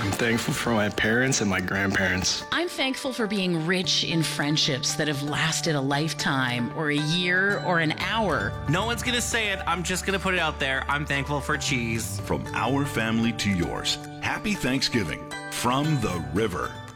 I'm thankful for my parents and my grandparents. I'm thankful for being rich in friendships that have lasted a lifetime or a year or an hour. No one's going to say it. I'm just going to put it out there. I'm thankful for cheese. From our family to yours, happy Thanksgiving from The River.